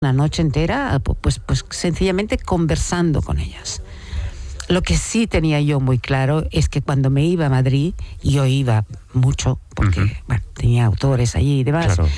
la noche entera, pues sencillamente conversando con ellas. Lo que sí tenía yo muy claro es que cuando me iba a Madrid, y yo iba mucho, porque tenía autores allí y demás, claro.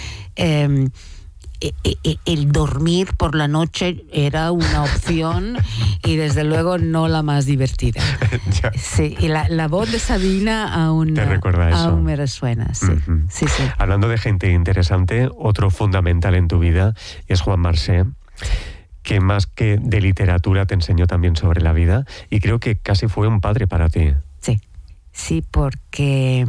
El dormir por la noche era una opción y desde luego no la más divertida. Sí, y la voz de Sabina aún me resuena. Sí, sí. Hablando de gente interesante, otro fundamental en tu vida es Juan Marsé, que más que de literatura te enseñó también sobre la vida, y creo que casi fue un padre para ti. Sí, porque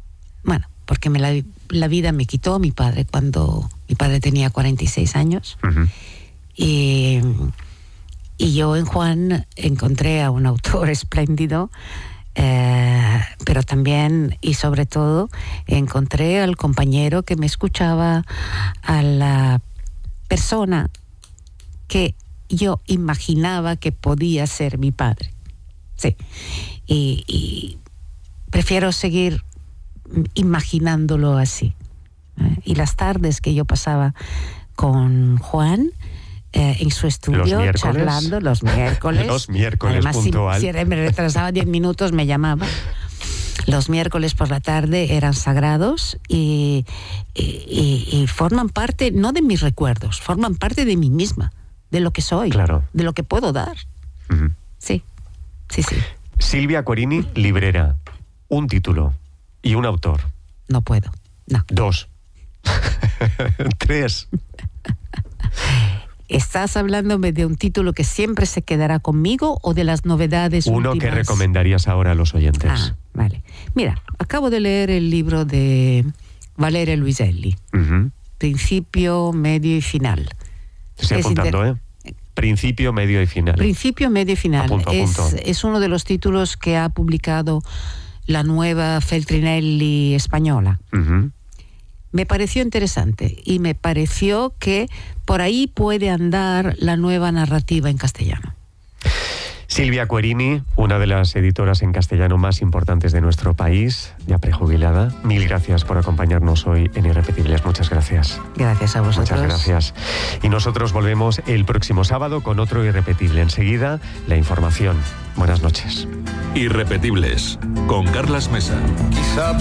la vida me quitó a mi padre cuando mi padre tenía 46 años. Y yo en Juan encontré a un autor espléndido, pero también y sobre todo encontré al compañero que me escuchaba, a la persona que yo imaginaba que podía ser mi padre. Sí. Y prefiero seguir imaginándolo así. Y las tardes que yo pasaba con Juan en su estudio, charlando los miércoles. Los miércoles, además, puntual. Si me retrasaba 10 minutos, me llamaba. Los miércoles por la tarde eran sagrados y forman parte, no de mis recuerdos, forman parte de mí misma, de lo que soy, claro, de lo que puedo dar. Sí. Silvia Querini, librera. Un título y un autor. No puedo, no. 2. 3. ¿Estás hablándome de un título que siempre se quedará conmigo o de las novedades Uno últimas? Que recomendarías ahora a los oyentes. Vale. Mira, acabo de leer el libro de Valeria Luiselli. Principio, medio y final. Te estoy apuntando, Principio, medio y final. Principio, medio y final. Apunto. Es uno de los títulos que ha publicado la nueva Feltrinelli española. Me pareció interesante y me pareció que por ahí puede andar la nueva narrativa en castellano. Silvia Querini, una de las editoras en castellano más importantes de nuestro país, ya prejubilada. Mil gracias por acompañarnos hoy en Irrepetibles. Muchas gracias. Gracias a vosotros. Muchas gracias. Y nosotros volvemos el próximo sábado con otro Irrepetible. Enseguida, la información. Buenas noches. Irrepetibles, con Carlas Mesa.